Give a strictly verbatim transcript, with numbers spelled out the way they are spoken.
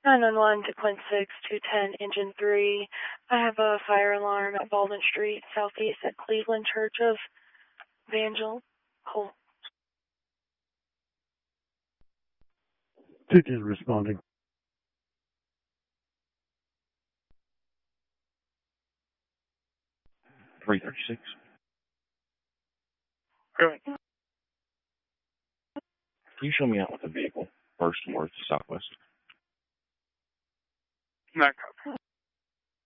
nine one one to Quinn six, two ten, Engine three. I have a fire alarm at Baldwin Street, southeast at Cleveland Church of Evangel. Oh. Ticket responding. three thirty-six. Good. Can you show me out with the vehicle, first north, southwest? Not